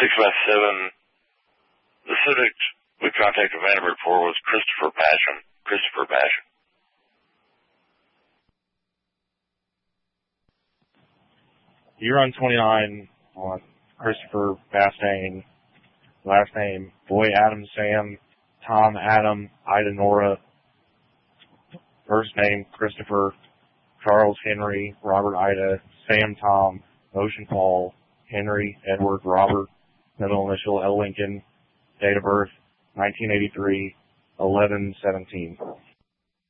657. The subject we contacted Vandenberg for was Christopher Basham. Christopher Basham. Huron 29 on Christopher Bastain. Last name, Boy Adam Sam, Tom Adam, Ida Nora. First name, Christopher, Charles Henry, Robert Ida, Sam Tom, Ocean Paul, Henry, Edward, Robert, middle initial L. Lincoln, date of birth, 1983, 11/17.